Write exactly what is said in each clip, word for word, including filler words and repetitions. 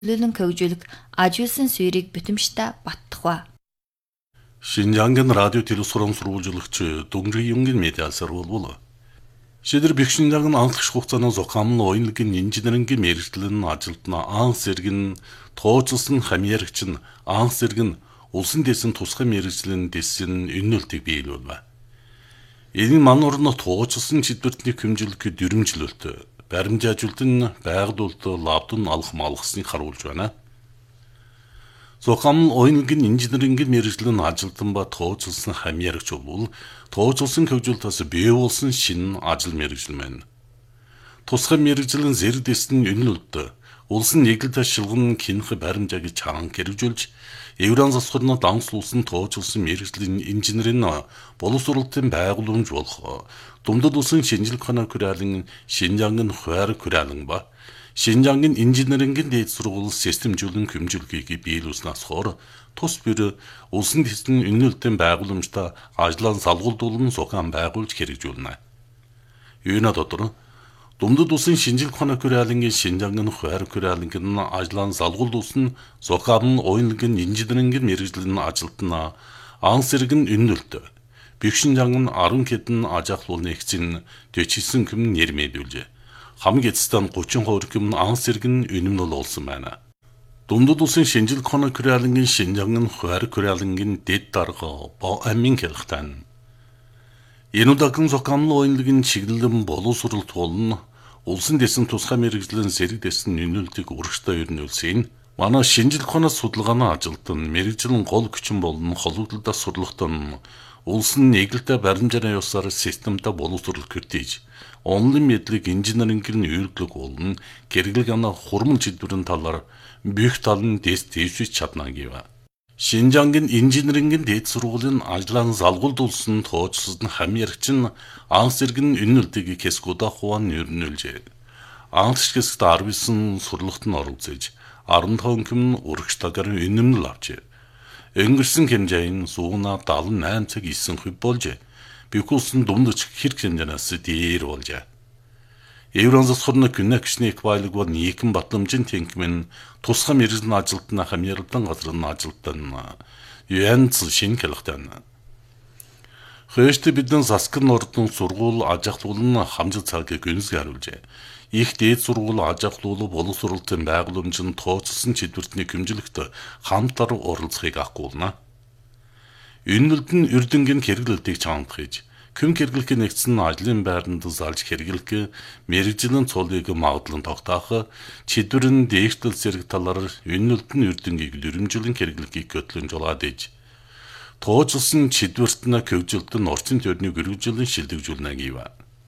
төлөөлөн хөгжүүлэх ажуулсан суурийг бүтэмжтэй баттахва. Шинжангийн радио телевизорын сурвалжлагч Дүнгийн медиасар болбол. Шидэр бэхшинжангийн анхлах хугацааны зохиомл оюунлагын инженерингийн мэргэжлийн ажилтнаа анх зэрэг тооцолсон хамьярагч нь анх зэрэг улсын дэсэн тусгай мэргэжлийн дэсэн үнэлтийг биелүүлвэ. Энэ мануурны тооцолсон чидвэртний хэмжүүлэх дөрвөмжлөлт баримжаа ажилтны байгуулалт лабдын алах малгасныг харуулж байна. Зохиомл оюунлагын инженерингийн мэргэжлийн ажилтан ба тооцолсон хамьярагч бол тооцолсон хөгжүүлэлтээс бий болсон шинэ ажил мэргэжил маань. Тусгай мэргэжлийн зэрэг дэсний үнэлэлт улсын нийгэл ташилгын кинх баримжааг чанга хэрэгжүүлж Евран засварны данслуулсан тооцолсон мэргэжлийн инженерийн боловсролтын байгууламж болох Думдад улсын шинжилгээ ханаа хүрээлэн Шинжангийн хуваар хүрээлэн ба Шинжангийн инженерингийн дээд сургууль системжүүлэн хэмжүүлгийг биелүүлснээс хойш тус бүр улсын дэсний үнэлтийн байгууламжтай ажлаа салгуулдуулан зохион байгуулж хэрэгжүүлнэ. Юуна дотор Думдад улсын шинжилгээ ханаа хүрээлэнгийн Шинжангийн хуваар хүрээлэнгийн ажлаа салгуулдуулсан зохион оюунлагын инженерингийн мэргэжлийн ажилтнаа анх зэрэг үнэлт бэхшинжангийн арван хэдэн ажаахлуулны нэгцэн дэвчсэн хүм нэрмэдүүлжээ. Хамгийн эцэстэн гучин хувь хүм анх зэрэг үнэмнэл болсон байна. Думдад улсын шинжилгээ ханаа хүрээлэнгийн Шинжангийн хуваар хүрээлэнгийн дэд дарга бо амин хэлхтэн. Энэ удаагийн зохиомл оюунлагын чиглэлэн боловсролт болно. Улсын дэсэн тусгай мэргэжлийн зэрэг дэсэн үнэлтийг урагштай өрнүүлсэн. Манай шинжилгээ ханаа судалгааны ажилтан мэргэжлийн гол хүчин болон холбогдлолтой сурлахтан улсын нийгэлтэй баримжааны ёсоор системтэй боловсрол кертиж онлын мэдлэг инженерингийн үйлдэлг болон гэргэлэг ана хурмын чидвэрийн талаар бүх тал нь дэс дэвшиж чадна гэв. Шинжангийн инженерингийн дээд сургуулийн ажлаа залгуулдуулсан тооцолсон хамьярагч нь анх зэрэг үнэлтийг хэсгүүдээ хувaan нэрнүүлжээ. Анхш хэсэгт арван девять сурлагт нь оролцож арван таван хүм урагштайгаар үнэмнэл авчээ. Өнгөрсөн хэмжээний сууна дагалан найман цаг исэн хувь болж бикулсын думдч хэрэг хэмжээнээс дээр болжээ. Евран засварны гүнэкшний эквайлог бол нийгэм батламжийн тэнхмэн тусгай мэргэжлийн ажилтнаа хамьярлан газрын ажилтан Янц шин хэлхтэн. Хөөштэй бидэн Саскын ордон сургууль ажиахлуулн хамжил цагийг гүнзгий харуулжээ. Их дээд сургууль ажиахлуулаа боловсролтын байгууламжийн тооцолсон чидвэртний хэмжүүлэгт хамтар оролцохыг агуулна. Үнэлт нь Эрдэнгийн хэрэглэлтийг чамд хийж, күн хэрэглэхийн нэгдсэн ажлын байранд залж хэрэглэх мэргэжлийн цолыг магадлан тогтоох, чидвэрийн дээшлэл зэрэг талаар үнэлт нь Эрдэнгийг дөрвөмжлөн хэрэглэхийг хөтлөн жолоод иж. Тооцолсон чидвэртний хөгжилтөнд орчин тойрныг өргөжлөн шилжүүлнэ гэв.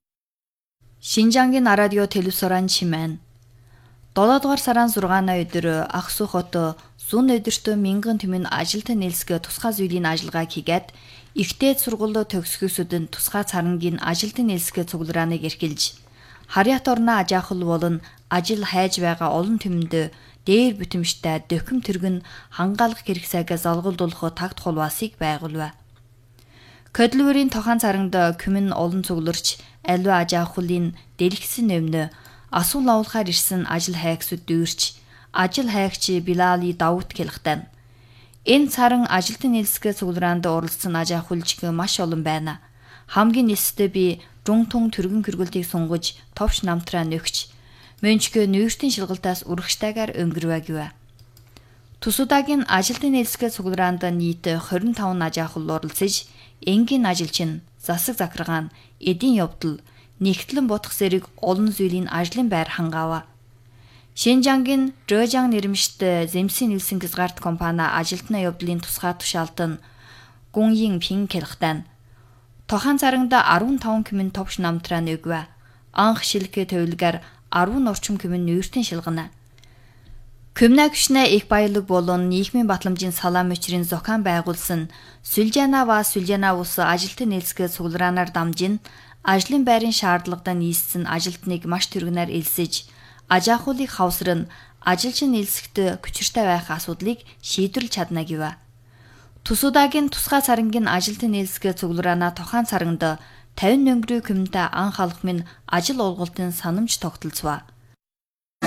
Шинжангийн радио телевизорын чимэн долоодугаар сарын зургааны өдөр Аксу хот зүүн өдөртөө мянган түмэн ажилтан нэлсгэ тусгай зүйлийн ажиллагааг хийгээд ихтэй сургууль төгсгөөсөд нь тусгай царангийн ажилтан нэлсгэ цугларааныг эрхэлж харьяат орноо ажаахал болон ажил хайж байгаа олон түмэнд дээр бүтэмжтэй дөхөм тэргэн хангаалах хэрэг сайгаа залгуулдуулах тагт хулвасыг байгуулв. Көдлөвөрийн тохон царанд күмэн олон цугларч аливаа ажаахлын дэлгэсэн өмнө асуул авуулахаар ирсэн ажил хайгсууд дүүрч ажил хайгч Билали Давут хэлхтэн. Энэ царан ажилтны нэлсгэ цуглараанд оролцсон ажаахулжиг маш олон байна. Хамгийн нэстэй би Жунтун түргэн хөргөлтийг сунгаж товч намтраа нөхч мөнчгөө нүүртийн шилгалтаас урагштайгаар өнгөрвэ гэв. Тусуудагийн ажилтны нэлсгэ цуглараанд нийт двадцать пять ажаахул оролцож энгийн ажилчин, засаг захиргаан, эдийн явдал, нэгтлэн бодох зэрэг олон зүйлийн ажлын байр хангаав. Шинжангийн Жожан нэрмжтэй Земсийн Нилсэн Гизгард компани ажилтны явдлын тусгай тушаалтан Гунйин Пин хэлхтэн. Тохон царанд арван таван күмэн товч намтраа нөгвэ. Анх шилгээ төвлөгөр арван орчим күмэн нүүртийн шилгана. Күмнагшнэ их баялаг болон нийгмийн батламжийн салаам өчрийн зохион байгуулсан Сүлжана ва Сүлжана ус ажилтны нэлсгэ цуглараанаар дамжин ажлын байрын шаардлагатай нийцсэн ажилтныг маш түргэнээр элсэж ажаахуулыг хавсран ажилчин нэлсэгт хүчиртэй байх асуудлыг шийдвэрлэж чадна гэв. Тусуудагийн тусгай царангийн ажилтны нэлсгэ цуглараана тохон царанд пятьдесят өнгөрөө күмэнтэй анх алах минь ажил олголтын санамж тогтолцов.